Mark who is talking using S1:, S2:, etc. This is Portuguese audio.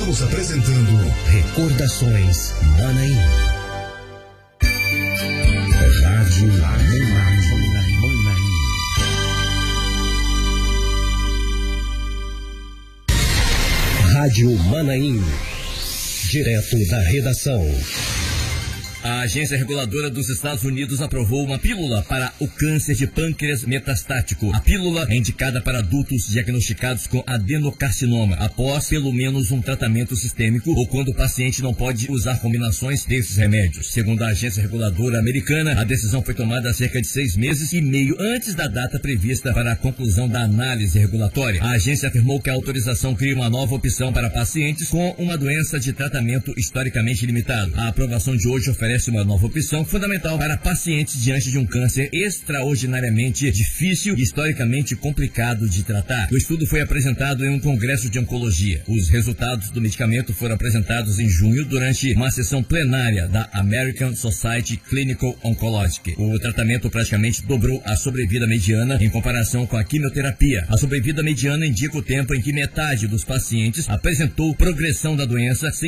S1: Estamos apresentando Recordações Manaim. Rádio Manaim. Rádio Manaim. Direto da redação.
S2: A Agência Reguladora dos Estados Unidos aprovou uma pílula para o câncer de pâncreas metastático. A pílula é indicada para adultos diagnosticados com adenocarcinoma, após pelo menos um tratamento sistêmico ou quando o paciente não pode usar combinações desses remédios. Segundo a Agência Reguladora americana, a decisão foi tomada há cerca de 6 meses e meio antes da data prevista para a conclusão da análise regulatória. A agência afirmou que a autorização cria uma nova opção para pacientes com uma doença de tratamento historicamente limitado. A aprovação de hoje oferece uma nova opção fundamental para pacientes diante de um câncer extraordinariamente difícil e historicamente complicado de tratar. O estudo foi apresentado em um congresso de oncologia. Os resultados do medicamento foram apresentados em junho durante uma sessão plenária da American Society Clinical Oncology. O tratamento praticamente dobrou a sobrevida mediana em comparação com a quimioterapia. A sobrevida mediana indica o tempo em que metade dos pacientes apresentou progressão da doença sem